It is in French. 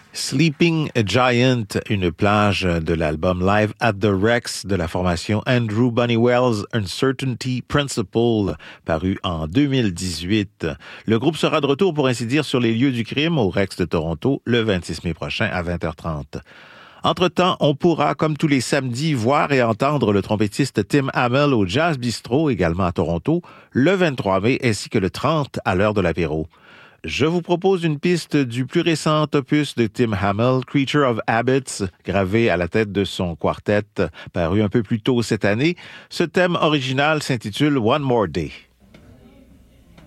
Sleeping Giant, une plage de l'album Live at the Rex de la formation Andrew Bunnywell's Uncertainty Principle, paru en 2018. Le groupe sera de retour, pour ainsi dire, sur les lieux du crime au Rex de Toronto le 26 mai prochain à 20h30. Entre-temps, on pourra, comme tous les samedis, voir et entendre le trompettiste Tim Hamill au Jazz Bistro, également à Toronto, le 23 mai, ainsi que le 30 à l'heure de l'apéro. Je vous propose une piste du plus récent opus de Tim Hamill, Creature of Habits, gravé à la tête de son quartet, paru un peu plus tôt cette année. Ce thème original s'intitule One More Day.